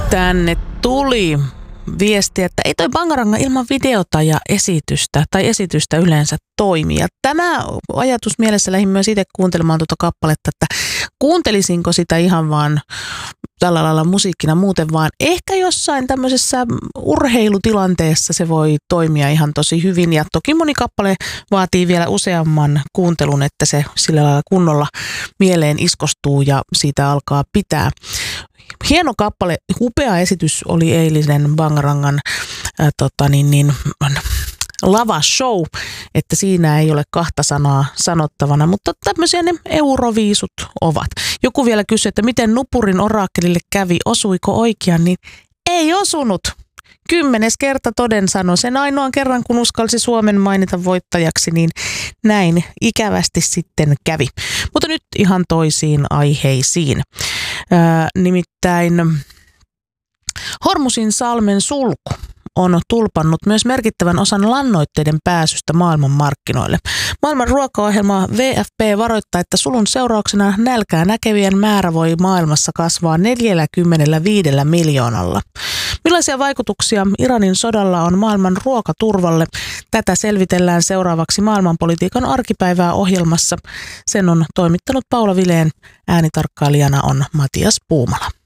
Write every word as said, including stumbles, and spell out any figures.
Tänne tuli viesti, että ei toi Bangaranga ilman videota ja esitystä tai esitystä yleensä toimi. Ja tämä ajatus mielessä lähdin myös itse kuuntelemaan tuota kappaletta, että kuuntelisinko sitä ihan vaan tällä lailla musiikkina muuten, vaan ehkä jossain tämmöisessä urheilutilanteessa se voi toimia ihan tosi hyvin. Ja toki moni kappale vaatii vielä useamman kuuntelun, että se sillä lailla kunnolla mieleen iskostuu ja siitä alkaa pitää. Hieno kappale, upea esitys oli eilisen Bangarangan äh, tota niin, niin, lava show, että siinä ei ole kahta sanaa sanottavana, mutta tämmöisiä ne euroviisut ovat. Joku vielä kysyi, että miten Nupurin oraakkelille kävi, osuiko oikein, niin ei osunut. Kymmenes kerta toden sano. Sen ainoan kerran, kun uskalsi Suomen mainita voittajaksi, niin näin ikävästi sitten kävi. Mutta nyt ihan toisiin aiheisiin. Ää, nimittäin Hormusin salmen sulku on tulpannut myös merkittävän osan lannoitteiden pääsystä maailman markkinoille. Maailman ruokaohjelma W F P varoittaa, että sulun seurauksena nälkää näkevien määrä voi maailmassa kasvaa neljäkymmentäviisi miljoonalla. Millaisia vaikutuksia Iranin sodalla on maailman ruokaturvalle? Tätä selvitellään seuraavaksi maailmanpolitiikan arkipäivää ohjelmassa. Sen on toimittanut Paula Vileen, äänitarkkailijana on Matias Puumala.